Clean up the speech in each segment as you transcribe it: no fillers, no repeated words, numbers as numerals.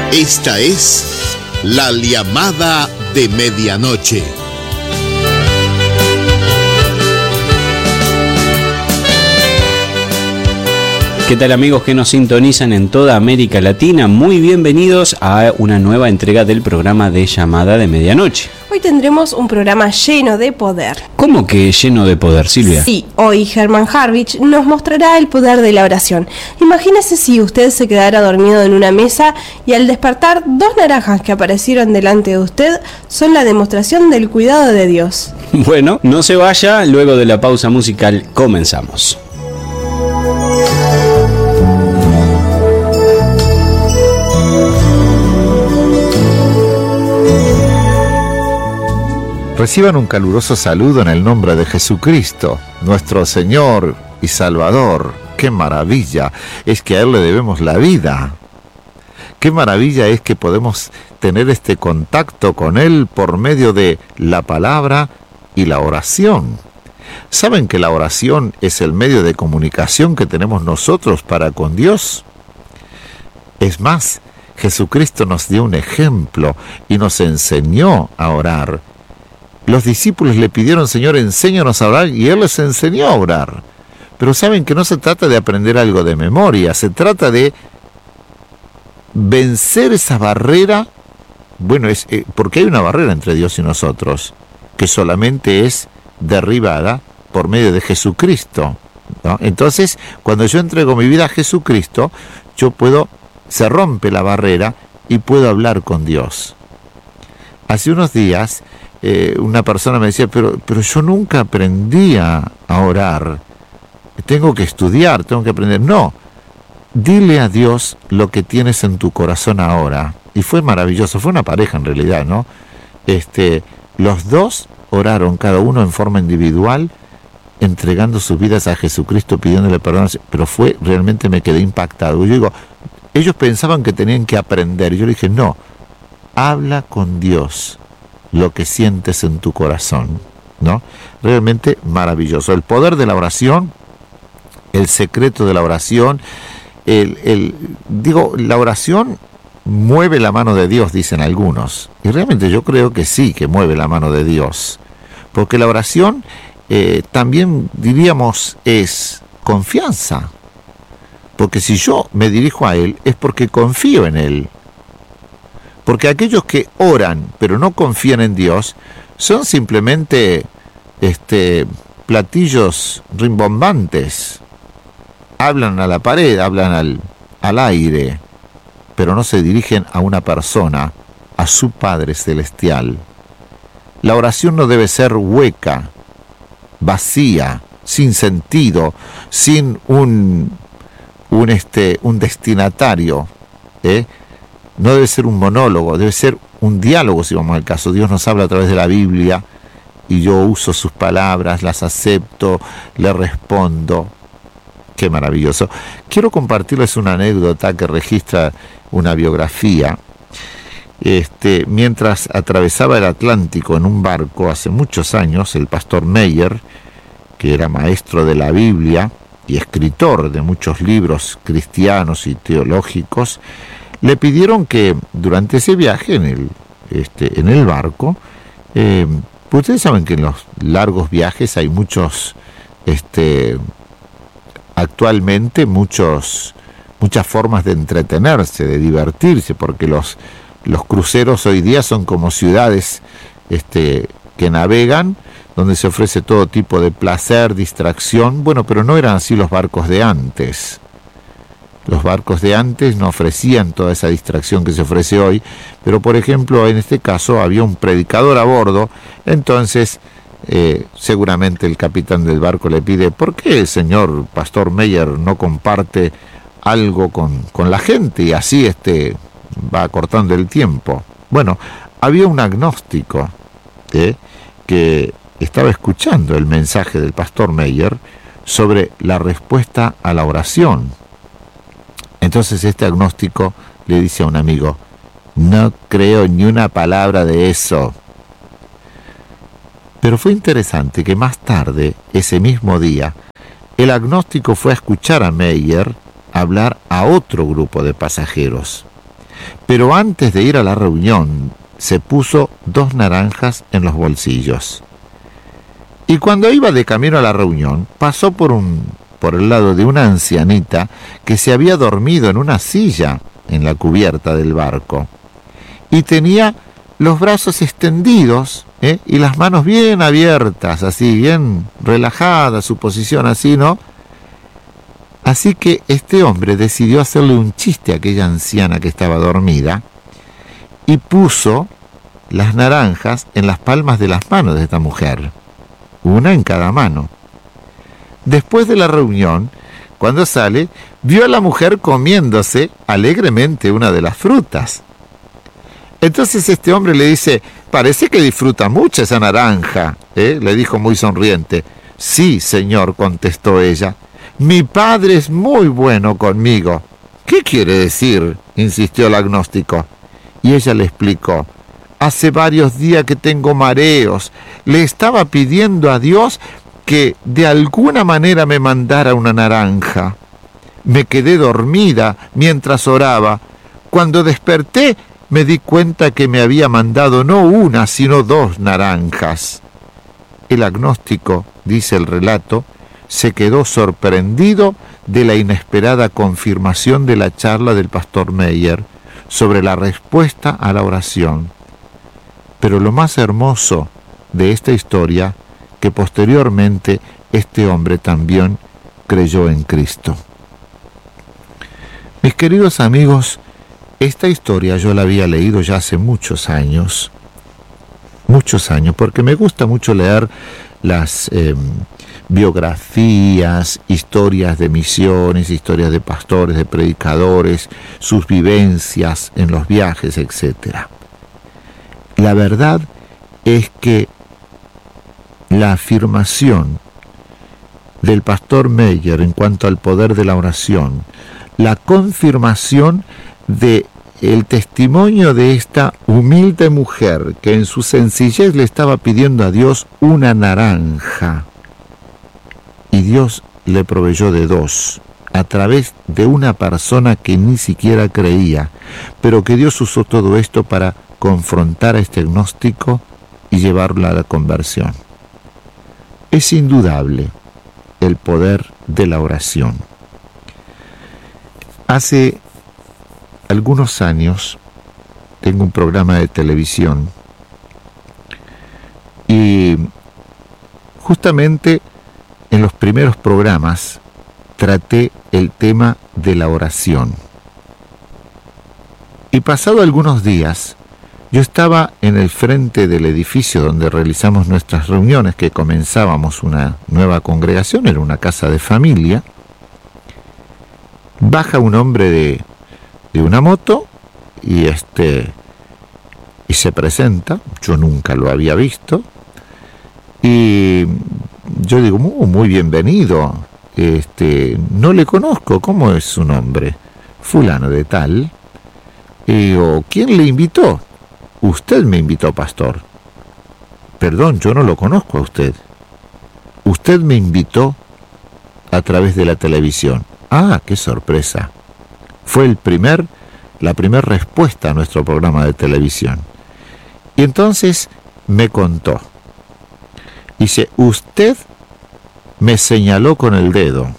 Esta es la llamada de medianoche. ¿Qué tal, amigos que nos sintonizan en toda América Latina? Muy bienvenidos a una nueva entrega del programa de Llamada de Medianoche. Hoy tendremos un programa lleno de poder. ¿Cómo que lleno de poder, Silvia? Sí, hoy Germán Harvich nos mostrará el poder de la oración. Imagínese si usted se quedara dormido en una mesa y al despertar, 2 naranjas que aparecieron delante de usted son la demostración del cuidado de Dios. Bueno, no se vaya, luego de la pausa musical comenzamos. Reciban un caluroso saludo en el nombre de Jesucristo, nuestro Señor y Salvador. ¡Qué maravilla es que a Él le debemos la vida! ¡Qué maravilla es que podemos tener este contacto con Él por medio de la palabra y la oración! ¿Saben que la oración es el medio de comunicación que tenemos nosotros para con Dios? Es más, Jesucristo nos dio un ejemplo y nos enseñó a orar. Los discípulos le pidieron: Señor, enséñanos a orar, y Él les enseñó a orar. Pero saben que no se trata de aprender algo de memoria, se trata de vencer esa barrera. Bueno, porque hay una barrera entre Dios y nosotros, que solamente es derribada por medio de Jesucristo, ¿no? Entonces, cuando yo entrego mi vida a Jesucristo, se rompe la barrera y puedo hablar con Dios. Hace unos días, una persona me decía, pero yo nunca aprendí a orar, tengo que estudiar, tengo que aprender. No, dile a Dios lo que tienes en tu corazón ahora. Y fue maravilloso, fue una pareja en realidad, ¿no? Los dos oraron, cada uno en forma individual, entregando sus vidas a Jesucristo, pidiéndole perdón, pero realmente me quedé impactado. Yo digo, ellos pensaban que tenían que aprender, yo le dije, no, habla con Dios lo que sientes en tu corazón, ¿no? Realmente maravilloso. El poder de la oración, el secreto de la oración, la oración mueve la mano de Dios, dicen algunos. Y realmente yo creo que sí, que mueve la mano de Dios. Porque la oración también, diríamos, es confianza. Porque si yo me dirijo a Él, es porque confío en Él. Porque aquellos que oran pero no confían en Dios son simplemente platillos rimbombantes. Hablan a la pared, hablan al aire, pero no se dirigen a una persona, a su Padre Celestial. La oración no debe ser hueca, vacía, sin sentido, sin un destinatario, No debe ser un monólogo, debe ser un diálogo, si vamos al caso. Dios nos habla a través de la Biblia y yo uso sus palabras, las acepto, le respondo. Qué maravilloso. Quiero compartirles una anécdota que registra una biografía. Mientras atravesaba el Atlántico en un barco hace muchos años, el pastor Meyer, que era maestro de la Biblia y escritor de muchos libros cristianos y teológicos, le pidieron que durante ese viaje en el barco, ustedes saben que en los largos viajes hay actualmente muchas formas de entretenerse, de divertirse, porque los cruceros hoy día son como ciudades que navegan, donde se ofrece todo tipo de placer, distracción. Bueno, pero no eran así los barcos de antes. Los barcos de antes no ofrecían toda esa distracción que se ofrece hoy, pero por ejemplo en este caso había un predicador a bordo. Entonces seguramente el capitán del barco le pide: ¿por qué el señor pastor Meyer no comparte algo con la gente? Y así va acortando el tiempo. Bueno, había un agnóstico que estaba escuchando el mensaje del pastor Meyer sobre la respuesta a la oración. Entonces este agnóstico le dice a un amigo: no creo ni una palabra de eso. Pero fue interesante que más tarde, ese mismo día, el agnóstico fue a escuchar a Meyer hablar a otro grupo de pasajeros. pero antes de ir a la reunión se puso 2 naranjas en los bolsillos. Y cuando iba de camino a la reunión, pasó por el lado de una ancianita que se había dormido en una silla en la cubierta del barco. Y tenía los brazos extendidos, y las manos bien abiertas, así, bien relajada, su posición así, ¿no? Así que este hombre decidió hacerle un chiste a aquella anciana que estaba dormida y puso las naranjas en las palmas de las manos de esta mujer, una en cada mano. Después de la reunión, cuando sale, vio a la mujer comiéndose alegremente una de las frutas. Entonces este hombre le dice: parece que disfruta mucho esa naranja, le dijo muy sonriente. Sí, señor, contestó ella, mi padre es muy bueno conmigo. ¿Qué quiere decir?, insistió el agnóstico. Y ella le explicó: hace varios días que tengo mareos, le estaba pidiendo a Dios que de alguna manera me mandara una naranja. Me quedé dormida mientras oraba. Cuando desperté, me di cuenta que me había mandado no una, sino 2 naranjas. El agnóstico, dice el relato, se quedó sorprendido de la inesperada confirmación de la charla del pastor Meyer sobre la respuesta a la oración. Pero lo más hermoso de esta historia, que posteriormente este hombre también creyó en Cristo. Mis queridos amigos, esta historia yo la había leído ya hace muchos años, porque me gusta mucho leer las biografías, historias de misiones, historias de pastores, de predicadores, sus vivencias en los viajes, etc. La verdad es que la afirmación del pastor Meyer en cuanto al poder de la oración, la confirmación de el testimonio de esta humilde mujer que en su sencillez le estaba pidiendo a Dios una naranja, y Dios le proveyó de 2 a través de una persona que ni siquiera creía, pero que Dios usó todo esto para confrontar a este agnóstico y llevarlo a la conversión. Es indudable el poder de la oración. Hace algunos años tengo un programa de televisión y justamente en los primeros programas traté el tema de la oración. Y pasado algunos días, yo estaba en el frente del edificio donde realizamos nuestras reuniones, que comenzábamos una nueva congregación, era una casa de familia. Baja un hombre de una moto y se presenta. Yo nunca lo había visto y yo digo: muy bienvenido, no le conozco, ¿cómo es su nombre? Fulano de tal. Y digo: ¿quién le invitó? Usted me invitó, pastor. Perdón, yo no lo conozco a usted. Usted me invitó a través de la televisión. Ah, qué sorpresa. Fue la primera respuesta a nuestro programa de televisión. Y entonces me contó. Dice: usted me señaló con el dedo.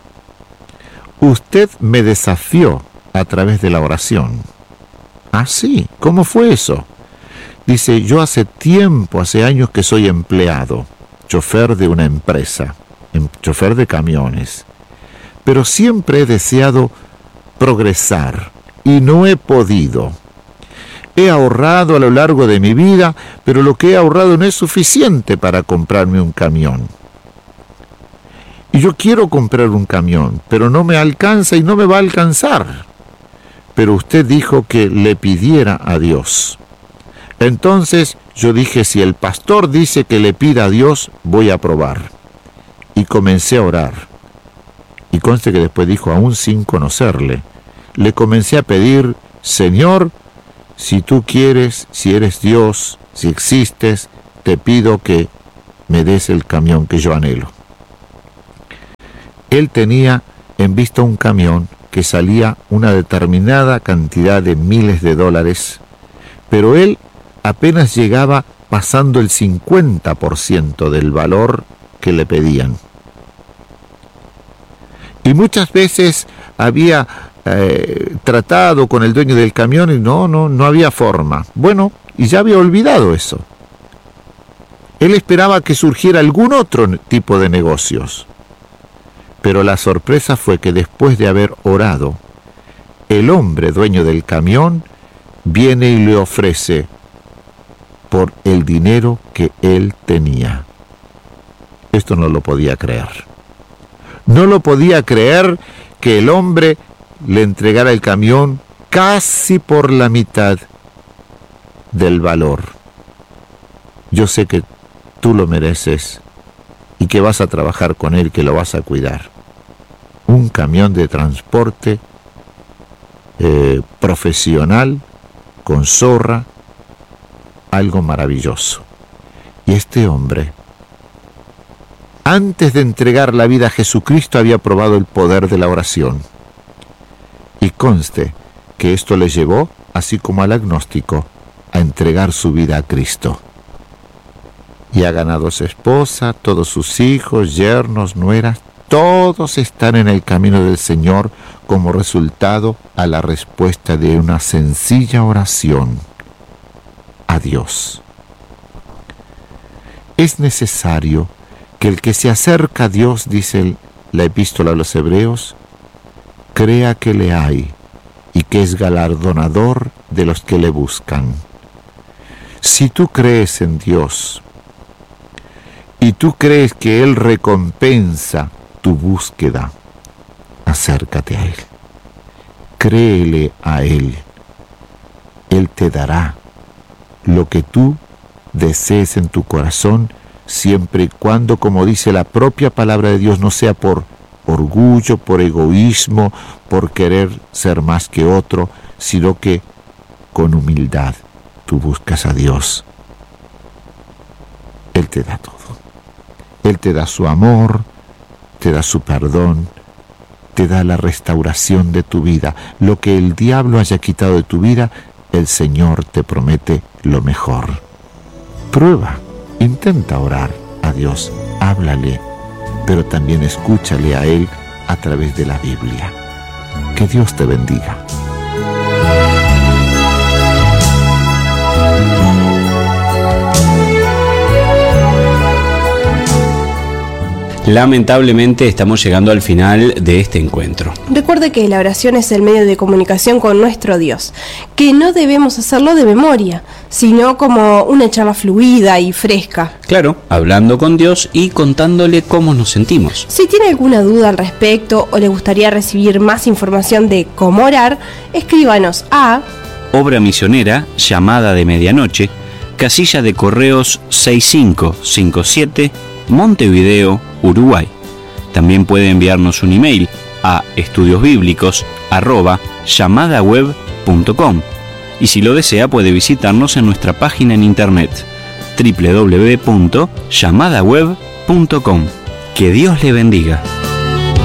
Usted me desafió a través de la oración. Ah, sí, ¿cómo fue eso? Dice: yo hace años que soy empleado, chofer de una empresa, chofer de camiones, pero siempre he deseado progresar y no he podido. He ahorrado a lo largo de mi vida, pero lo que he ahorrado no es suficiente para comprarme un camión. Y yo quiero comprar un camión, pero no me alcanza y no me va a alcanzar. Pero usted dijo que le pidiera a Dios. Entonces yo dije: si el pastor dice que le pida a Dios, voy a probar. Y comencé a orar. Y conste que después dijo, aún sin conocerle, le comencé a pedir: Señor, si tú quieres, si eres Dios, si existes, te pido que me des el camión que yo anhelo. Él tenía en vista un camión que salía una determinada cantidad de miles de dólares, pero él apenas llegaba pasando el 50% del valor que le pedían. Y muchas veces había tratado con el dueño del camión y no había forma. Bueno, y ya había olvidado eso. Él esperaba que surgiera algún otro tipo de negocios. Pero la sorpresa fue que después de haber orado, el hombre dueño del camión viene y le ofrece por el dinero que él tenía. Esto no lo podía creer. No lo podía creer que el hombre le entregara el camión casi por la mitad del valor. Yo sé que tú lo mereces y que vas a trabajar con él, que lo vas a cuidar. Un camión de transporte profesional, con zorra, algo maravilloso. Y este hombre, antes de entregar la vida a Jesucristo, había probado el poder de la oración. Y conste que esto le llevó, así como al agnóstico, a entregar su vida a Cristo. Y ha ganado su esposa, todos sus hijos, yernos, nueras, todos están en el camino del Señor como resultado a la respuesta de una sencilla oración a Dios. Es necesario que el que se acerca a Dios, dice la epístola a los Hebreos, crea que le hay y que es galardonador de los que le buscan. Si tú crees en Dios y tú crees que Él recompensa tu búsqueda, acércate a Él. Créele a Él. Él te dará lo que tú desees en tu corazón, siempre y cuando, como dice la propia palabra de Dios, no sea por orgullo, por egoísmo, por querer ser más que otro, sino que con humildad tú buscas a Dios. Él te da todo. Él te da su amor, te da su perdón, te da la restauración de tu vida. Lo que el diablo haya quitado de tu vida, el Señor te promete lo mejor. Prueba, intenta orar a Dios, háblale, pero también escúchale a Él a través de la Biblia. Que Dios te bendiga. Lamentablemente estamos llegando al final de este encuentro. Recuerde que la oración es el medio de comunicación con nuestro Dios, que no debemos hacerlo de memoria, sino como una charla fluida y fresca. Claro, hablando con Dios y contándole cómo nos sentimos. Si tiene alguna duda al respecto o le gustaría recibir más información de cómo orar, escríbanos a Obra Misionera, Llamada de Medianoche, Casilla de Correos 6557, Montevideo, Uruguay. También puede enviarnos un email a estudiosbiblicos@llamadaweb.com y si lo desea puede visitarnos en nuestra página en internet www.llamadaweb.com. Que Dios le bendiga.